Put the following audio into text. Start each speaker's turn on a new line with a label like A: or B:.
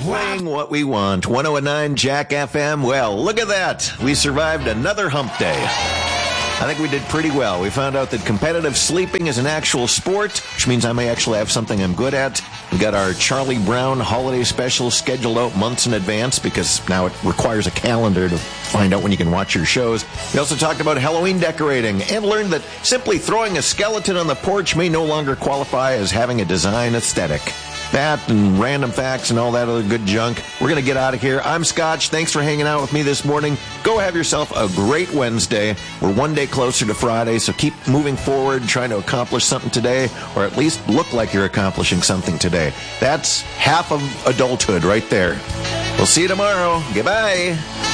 A: Playing what we want. 101.9 Jack FM. Well, look at that. We survived another hump day. I think we did pretty well. We found out that competitive sleeping is an actual sport, which means I may actually have something I'm good at. We got our Charlie Brown holiday special scheduled out months in advance because now it requires a calendar to find out when you can watch your shows. We also talked about Halloween decorating and learned that simply throwing a skeleton on the porch may no longer qualify as having a design aesthetic. That and random facts and all that other good junk. We're going to get out of here. I'm Scotch. Thanks for hanging out with me this morning. Go have yourself a great Wednesday. We're one day closer to Friday, so keep moving forward, trying to accomplish something today, or at least look like you're accomplishing something today. That's half of adulthood right there. We'll see you tomorrow. Goodbye.